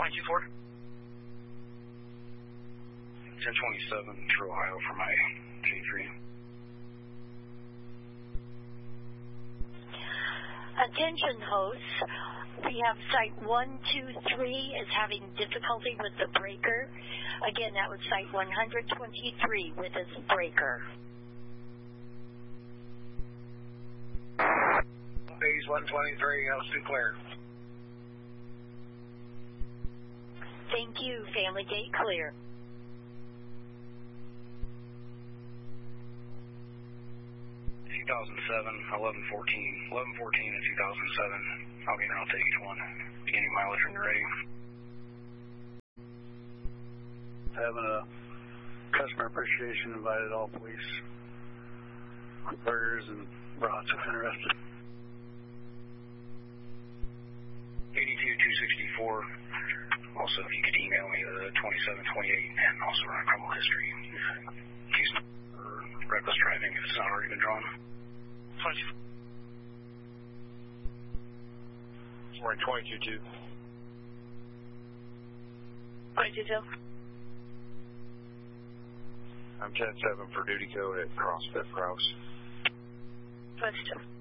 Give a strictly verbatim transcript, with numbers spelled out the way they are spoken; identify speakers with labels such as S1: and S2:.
S1: twenty-two four.
S2: ten twenty-seven, True Ohio for my J three.
S3: Attention hosts, we have site one two three is having difficulty with the breaker. Again, that was site one twenty-three with its breaker.
S2: Base one twenty-three, altitude clear.
S3: Thank you, Family Gate clear.
S2: two thousand seven, eleven fourteen, eleven fourteen and two thousand seven. I'll get around to each one. Beginning mileage when you're ready. Having a customer appreciation, invited all police, burgers and brats if interested. eighty-two two sixty-four. Also, if you could email me the twenty-seven twenty-eight and also run a criminal history case or reckless driving if it's not already been drawn.
S1: We're in twenty-two two.
S3: twenty-two two.
S1: I'm ten seven for duty code at CrossFit Rouse.
S3: twenty-two.